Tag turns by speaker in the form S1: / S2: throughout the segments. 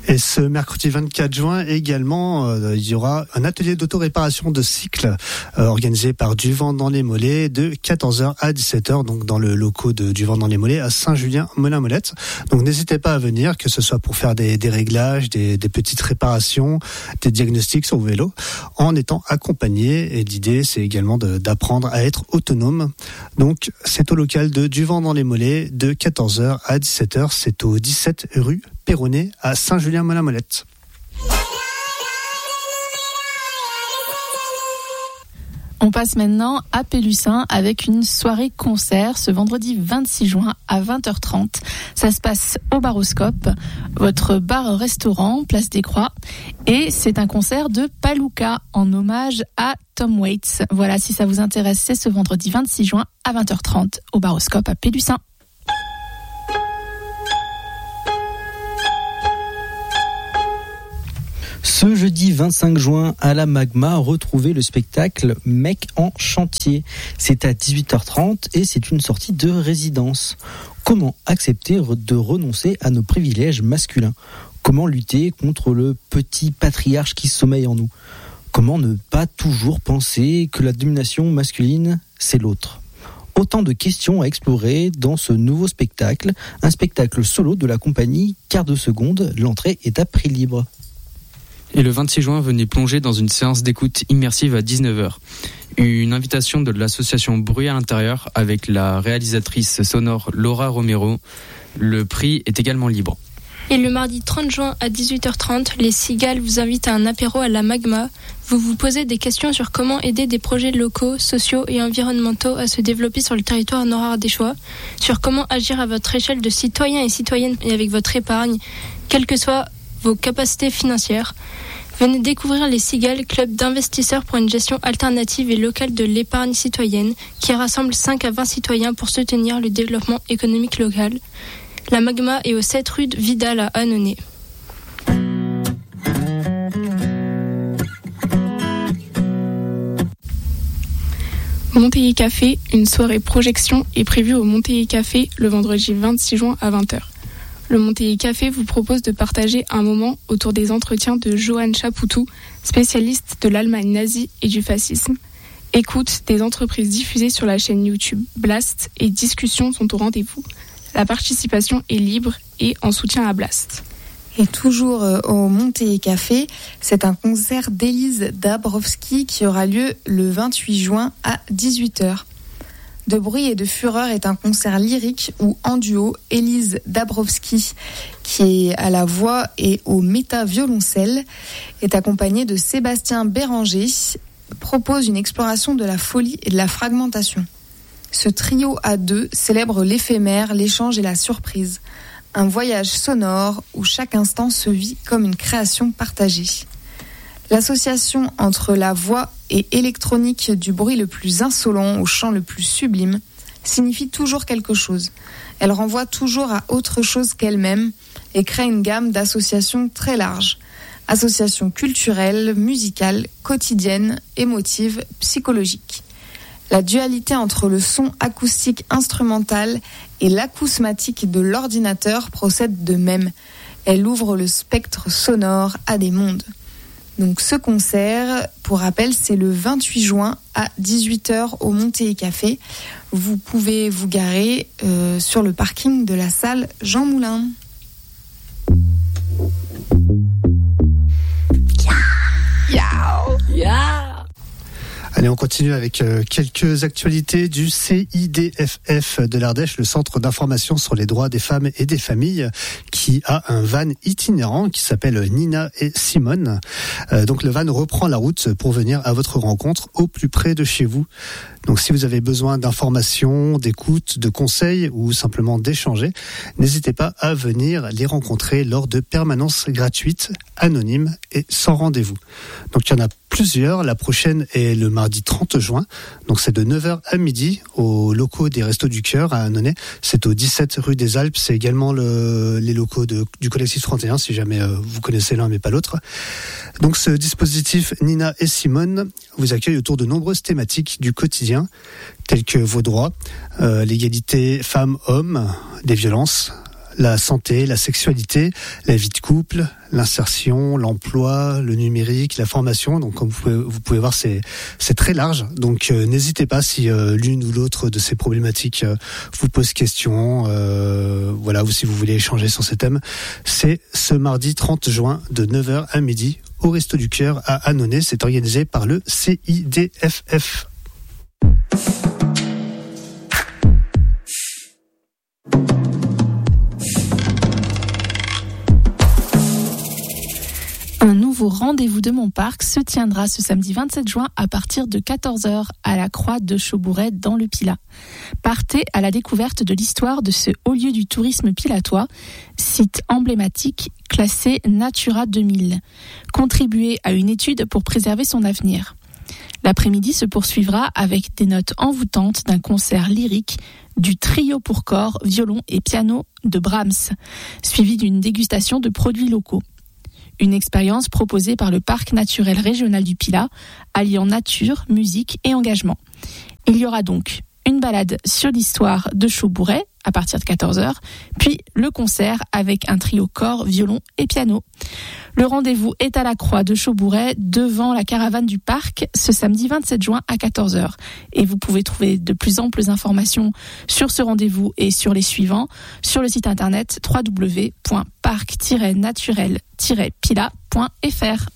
S1: Et ce mercredi 24 juin également, il y aura un atelier d'autoréparation de cycles organisé par Du Vent dans les Mollets de 14h à 17h, donc dans le locaux de Du Vent dans les Mollets à Saint-Julien-Molin-Molette. Donc n'hésitez pas à venir, que ce soit pour faire des réglages, des petites réparations, des diagnostics sur vos vélos, en étant accompagné. Et l'idée, c'est également d'apprendre à être autonome. Donc c'est au local de Du Vent dans les Mollets de 14h à 17h. C'est au 17 rue Perronnet à Saint-Julien-Molin-Molette.
S2: On passe maintenant à Pélussin avec une soirée-concert ce vendredi 26 juin à 20h30. Ça se passe au Baroscope, votre bar-restaurant, place des Croix. Et c'est un concert de Palooka en hommage à Tom Waits. Voilà, si ça vous intéresse, c'est ce vendredi 26 juin à 20h30 au Baroscope à Pélussin.
S3: Ce jeudi 25 juin à la Magma, retrouvez le spectacle Mec en chantier. C'est à 18h30 et c'est une sortie de résidence. Comment accepter de renoncer à nos privilèges masculins ? Comment lutter contre le petit patriarche qui sommeille en nous ? Comment ne pas toujours penser que la domination masculine, c'est l'autre ? Autant de questions à explorer dans ce nouveau spectacle, un spectacle solo de la compagnie Quart de Seconde. L'entrée est à prix libre.
S4: Et le 26 juin, venez plonger dans une séance d'écoute immersive à 19h. Une invitation de l'association Bruit à l'intérieur avec la réalisatrice sonore Laura Romero. Le prix est également libre.
S5: Et le mardi 30 juin à 18h30, les Cigales vous invitent à un apéro à la Magma. Vous vous posez des questions sur comment aider des projets locaux, sociaux et environnementaux à se développer sur le territoire nord-ardéchois, sur comment agir à votre échelle de citoyens et citoyennes et avec votre épargne, quelles que soient vos capacités financières. Venez découvrir les Cigales, club d'investisseurs pour une gestion alternative et locale de l'épargne citoyenne, qui rassemble 5 à 20 citoyens pour soutenir le développement économique local. La Magma est au 7 rue de Vidal à Annonay.
S6: Montélier Café, une soirée projection est prévue au Montélier Café le vendredi 26 juin à 20h. Le Montélier Café vous propose de partager un moment autour des entretiens de Johan Chapoutou, spécialiste de l'Allemagne nazie et du fascisme. Écoute des entreprises diffusées sur la chaîne YouTube Blast et discussions sont au rendez-vous. La participation est libre et en soutien à Blast.
S7: Et toujours au Montélier Café, c'est un concert d'Élise Dabrowski qui aura lieu le 28 juin à 18h. De bruit et de fureur est un concert lyrique où en duo, Élise Dabrowski, qui est à la voix et au méta-violoncelle, est accompagnée de Sébastien Béranger, propose une exploration de la folie et de la fragmentation. Ce trio à deux célèbre l'éphémère, l'échange et la surprise. Un voyage sonore où chaque instant se vit comme une création partagée. L'association entre la voix et électronique du bruit le plus insolent au chant le plus sublime signifie toujours quelque chose. Elle renvoie toujours à autre chose qu'elle-même et crée une gamme d'associations très large. Associations culturelles, musicales, quotidiennes, émotives, psychologiques. La dualité entre le son acoustique instrumental et l'acousmatique de l'ordinateur procède de même. Elle ouvre le spectre sonore à des mondes. Donc ce concert, pour rappel, c'est le 28 juin à 18h au Montélier Café. Vous pouvez vous garer sur le parking de la salle Jean Moulin.
S1: Allez, on continue avec quelques actualités du CIDFF de l'Ardèche, le Centre d'information sur les droits des femmes et des familles, qui a un van itinérant qui s'appelle Nina et Simone. Donc le van reprend la route pour venir à votre rencontre au plus près de chez vous. Donc si vous avez besoin d'informations, d'écoute, de conseils ou simplement d'échanger, n'hésitez pas à venir les rencontrer lors de permanences gratuites, anonymes et sans rendez-vous. Donc il y en a plusieurs. La prochaine est le mardi 30 juin. Donc c'est de 9h à midi aux locaux des Restos du Cœur à Annonay. C'est au 17 rue des Alpes. C'est également les locaux du collectif 31 si jamais vous connaissez l'un mais pas l'autre. Donc ce dispositif Nina et Simone vous accueille autour de nombreuses thématiques du quotidien telles que vos droits, l'égalité femmes-hommes, des violences, la santé, la sexualité, la vie de couple, l'insertion, l'emploi, le numérique, la formation. Donc comme vous pouvez voir, c'est très large. Donc n'hésitez pas si l'une ou l'autre de ces problématiques vous pose question, voilà, ou si vous voulez échanger sur ces thèmes. C'est ce mardi 30 juin de 9h à midi au Resto du Cœur à Annonay. C'est organisé par le CIDFF.
S2: Un nouveau rendez-vous de mon parc se tiendra ce samedi 27 juin à partir de 14h à la Croix de Chaubouret dans le Pilat. Partez à la découverte de l'histoire de ce haut lieu du tourisme pilatois, site emblématique classé Natura 2000. Contribuez à une étude pour préserver son avenir. L'après-midi se poursuivra avec des notes envoûtantes d'un concert lyrique du trio pour corps, violon et piano de Brahms, suivi d'une dégustation de produits locaux. Une expérience proposée par le Parc naturel régional du Pilat, alliant nature, musique et engagement. Il y aura donc une balade sur l'histoire de Chaubouret à partir de 14h, puis le concert avec un trio corps, violon et piano. Le rendez-vous est à la Croix de Chaubouret devant la caravane du parc ce samedi 27 juin à 14h. Et vous pouvez trouver de plus amples informations sur ce rendez-vous et sur les suivants sur le site internet www.parc-naturel-pilat.fr.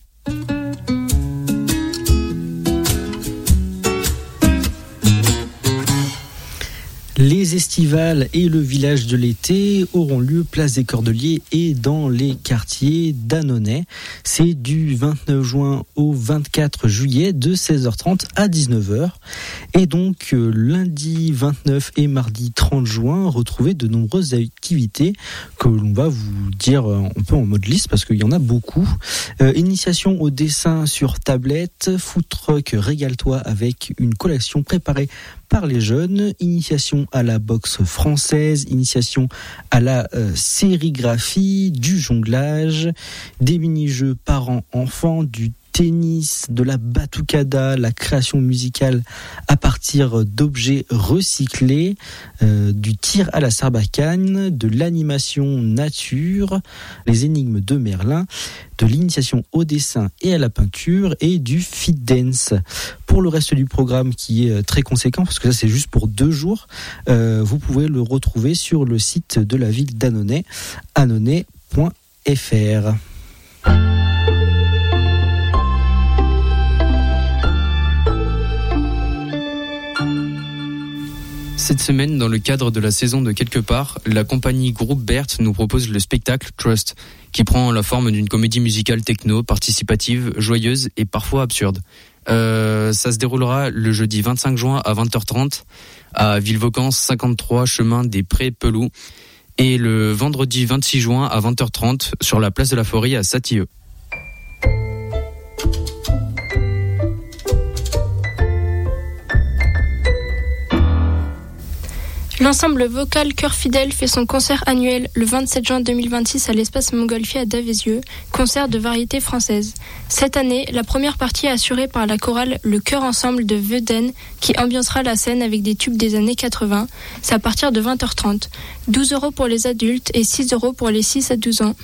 S3: Les estivales et le village de l'été auront lieu place des Cordeliers et dans les quartiers d'Annonay. C'est du 29 juin au 24 juillet de 16h30 à 19h. Et donc lundi 29 et mardi 30 juin, retrouvez de nombreuses activités que l'on va vous dire un peu en mode liste parce qu'il y en a beaucoup. Initiation au dessin sur tablette, food truck Régale-toi avec une collection préparée par les jeunes, initiation à la boxe française, initiation à la sérigraphie, du jonglage, des mini-jeux parents-enfants, du tennis, de la batucada, la création musicale à partir d'objets recyclés, du tir à la sarbacane, de l'animation nature, les énigmes de Merlin, de l'initiation au dessin et à la peinture et du fit dance. Pour le reste du programme qui est très conséquent, parce que ça c'est juste pour 2 jours, vous pouvez le retrouver sur le site de la ville d'Annonay, annonay.fr.
S4: Cette semaine, dans le cadre de la saison de Quelque part, la compagnie Groupe Berthe nous propose le spectacle Trust, qui prend la forme d'une comédie musicale techno, participative, joyeuse et parfois absurde. Ça se déroulera le jeudi 25 juin à 20h30 à Villevaucans 53 chemin des Prés-Pelous et le vendredi 26 juin à 20h30 sur la place de la Forêt à Satilleux.
S5: L'ensemble vocal Cœur Fidèle fait son concert annuel le 27 juin 2026 à l'espace Montgolfier à Davézieux, concert de variété française. Cette année, la première partie est assurée par la chorale Le Chœur Ensemble de Veuden qui ambiancera la scène avec des tubes des années 80. C'est à partir de 20h30. 12 € pour les adultes et 6 € pour les 6 à 12 ans.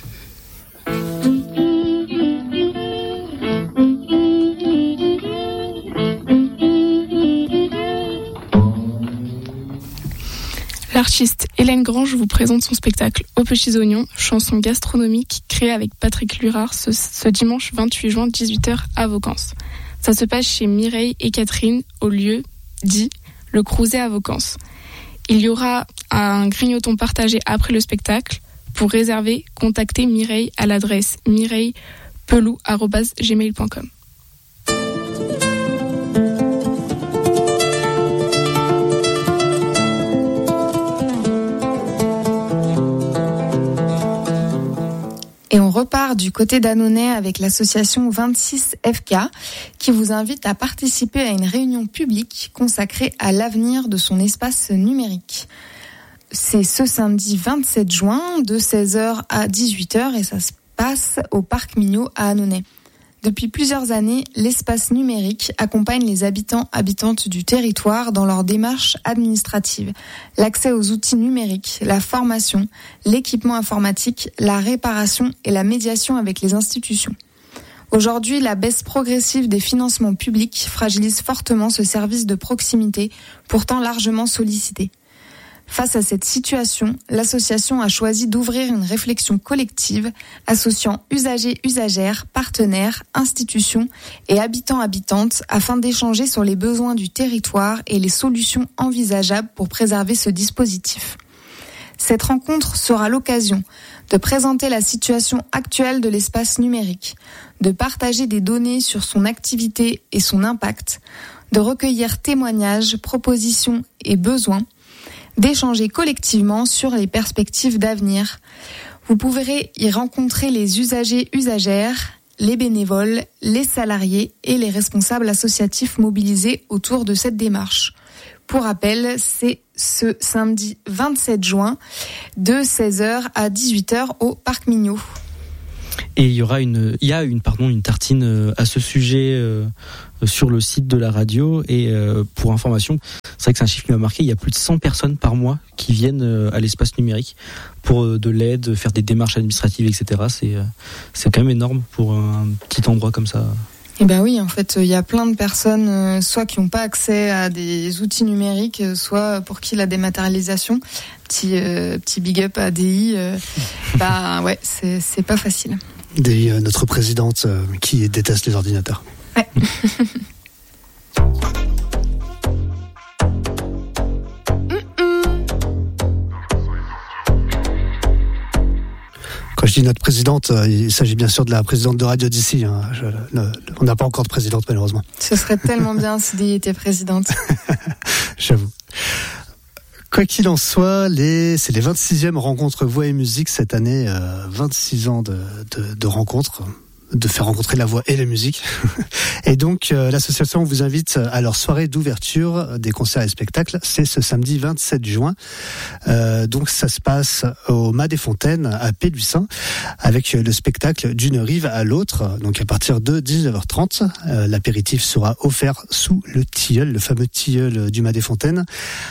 S6: L'artiste Hélène Grange vous présente son spectacle Aux Petits Oignons, chanson gastronomique créée avec Patrick Lurard ce dimanche 28 juin 18h à Vaucans. Ça se passe chez Mireille et Catherine au lieu dit Le Crouzet à Vaucans. Il y aura un grignoton partagé après le spectacle. Pour réserver, contactez Mireille à l'adresse mireillepelou@gmail.com.
S7: Et on repart du côté d'Annonay avec l'association 26FK qui vous invite à participer à une réunion publique consacrée à l'avenir de son espace numérique. C'est ce samedi 27 juin de 16h à 18h et ça se passe au Parc Mignot à Annonay. Depuis plusieurs années, l'espace numérique accompagne les habitantes du territoire dans leurs démarches administratives. L'accès aux outils numériques, la formation, l'équipement informatique, la réparation et la médiation avec les institutions. Aujourd'hui, la baisse progressive des financements publics fragilise fortement ce service de proximité, pourtant largement sollicité. Face à cette situation, l'association a choisi d'ouvrir une réflexion collective associant usagers, usagères, partenaires, institutions et habitants-habitantes afin d'échanger sur les besoins du territoire et les solutions envisageables pour préserver ce dispositif. Cette rencontre sera l'occasion de présenter la situation actuelle de l'espace numérique, de partager des données sur son activité et son impact, de recueillir témoignages, propositions et besoins, d'échanger collectivement sur les perspectives d'avenir. Vous pourrez y rencontrer les usagers, usagères, les bénévoles, les salariés et les responsables associatifs mobilisés autour de cette démarche. Pour rappel, c'est ce samedi 27 juin de 16h à 18h au Parc Mignot.
S3: Et il y a une tartine à ce sujet sur le site de la radio. Et pour information, c'est vrai que c'est un chiffre qui m'a marqué. Il y a plus de 100 personnes par mois qui viennent à l'espace numérique pour de l'aide, faire des démarches administratives, etc. C'est quand même énorme pour un petit endroit comme ça.
S7: Eh ben oui, en fait, il y a plein de personnes, soit qui n'ont pas accès à des outils numériques, soit pour qui la dématérialisation, petit big up à DI, ouais, c'est pas facile.
S1: DI, notre présidente qui déteste les ordinateurs.
S7: Ouais.
S1: Quand je dis notre présidente, il s'agit bien sûr de la présidente de Radio d'ici. Hein. On n'a pas encore de présidente, malheureusement.
S7: Ce serait tellement bien si DI était présidente.
S1: J'avoue. Quoi qu'il en soit, c'est les 26e rencontres Voix et Musique cette année. 26 ans de rencontres, de faire rencontrer la voix et la musique. Et donc, l'association vous invite à leur soirée d'ouverture des concerts et spectacles. C'est ce samedi 27 juin. Donc, ça se passe au Mas des Fontaines à Pélussin avec le spectacle d'une rive à l'autre. Donc, à partir de 19h30, l'apéritif sera offert sous le tilleul, le fameux tilleul du Mas des Fontaines.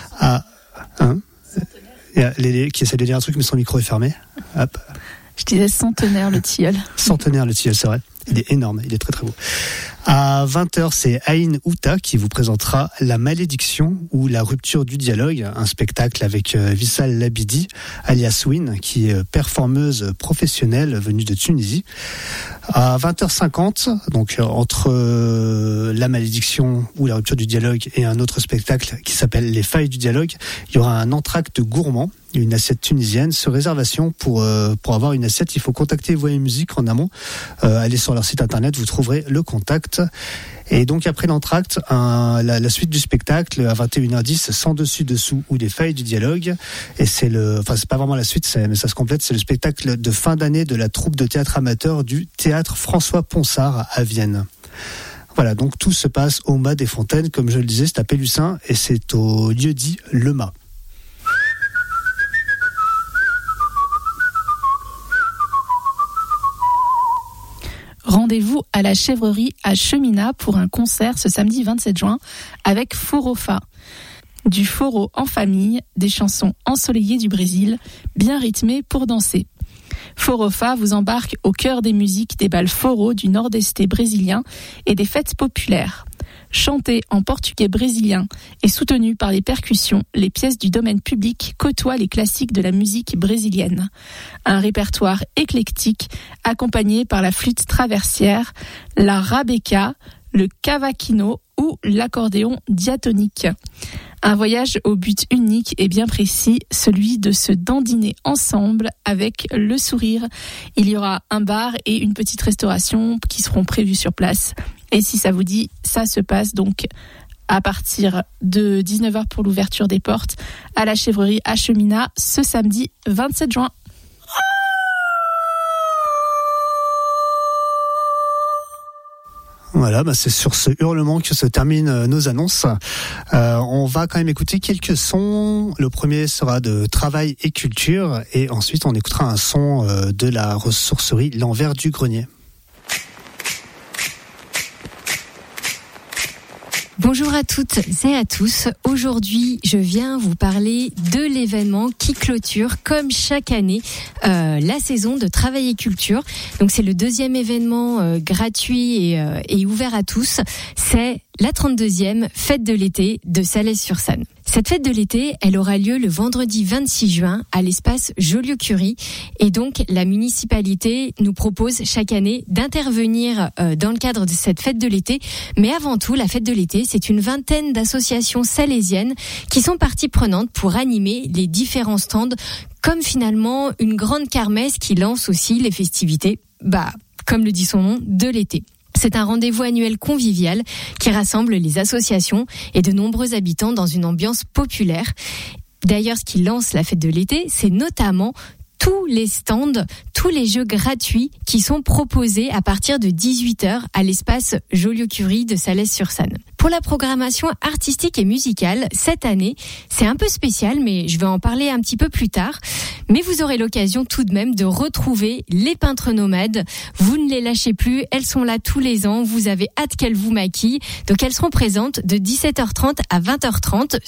S1: Il y a Lélé qui essaie de dire un truc mais son micro est fermé. Hop.
S2: Je disais centenaire le tilleul.
S1: Centenaire le tilleul, c'est vrai. Il est énorme, il est très très beau. À 20h, c'est Aïn Outa qui vous présentera La Malédiction ou La Rupture du Dialogue, un spectacle avec Vissal Labidi, alias Win, qui est performeuse professionnelle venue de Tunisie. À 20h50, donc entre La Malédiction ou La Rupture du Dialogue et un autre spectacle qui s'appelle Les Failles du Dialogue, il y aura un entracte gourmand, une assiette tunisienne, sur réservation. Pour avoir une assiette, il faut contacter Voix et Musique en amont. Allez sur leur site internet, vous trouverez le contact. Et donc après l'entracte, la suite du spectacle à 21h10, Sans dessus dessous ou Les Failles du Dialogue. Et c'est pas vraiment la suite, mais ça se complète. C'est le spectacle de fin d'année de la troupe de théâtre amateur du théâtre François Ponsard à Vienne. Voilà, donc tout se passe au Mas des Fontaines, comme je le disais, c'est à Pélussin et c'est au lieu-dit Le Mas.
S2: Rendez-vous à la Chèvrerie à Cheminat pour un concert ce samedi 27 juin avec Forofa. Du foro en famille, des chansons ensoleillées du Brésil, bien rythmées pour danser. Forofa vous embarque au cœur des musiques des bals foro du nord-est brésilien et des fêtes populaires. Chantées en portugais brésilien et soutenues par les percussions, les pièces du domaine public côtoient les classiques de la musique brésilienne. Un répertoire éclectique accompagné par la flûte traversière, la rabeca, le cavaquinho ou l'accordéon diatonique. Un voyage au but unique et bien précis, celui de se dandiner ensemble avec le sourire. Il y aura un bar et une petite restauration qui seront prévus sur place. Et si ça vous dit, ça se passe donc à partir de 19h pour l'ouverture des portes à la Chèvrerie à Cheminat ce samedi 27 juin.
S1: Voilà, c'est sur ce hurlement que se terminent nos annonces. On va quand même écouter quelques sons. Le premier sera de Travail et Culture et ensuite on écoutera un son de la ressourcerie L'Envers du Grenier.
S8: Bonjour à toutes et à tous. Aujourd'hui, je viens vous parler de l'événement qui clôture, comme chaque année, la saison de Travail et Culture. Donc, c'est le 2e événement gratuit et ouvert à tous. C'est la 32e fête de l'été de Salles-sur-Sanne. Cette fête de l'été, elle aura lieu le vendredi 26 juin à l'espace Joliot-Curie. Et donc, la municipalité nous propose chaque année d'intervenir dans le cadre de cette fête de l'été. Mais avant tout, la fête de l'été, c'est une vingtaine d'associations salésiennes qui sont parties prenantes pour animer les différents stands, comme finalement une grande kermesse qui lance aussi les festivités, comme le dit son nom, de l'été. C'est un rendez-vous annuel convivial qui rassemble les associations et de nombreux habitants dans une ambiance populaire. D'ailleurs, ce qui lance la fête de l'été, c'est notamment tous les stands, tous les jeux gratuits qui sont proposés à partir de 18h à l'espace Joliot-Curie de Salles-sur-Sanne. Pour la programmation artistique et musicale, cette année, c'est un peu spécial, mais je vais en parler un petit peu plus tard. Mais vous aurez l'occasion tout de même de retrouver les peintres nomades. Vous ne les lâchez plus, elles sont là tous les ans. Vous avez hâte qu'elles vous maquillent. Donc elles seront présentes de 17h30 à 20h30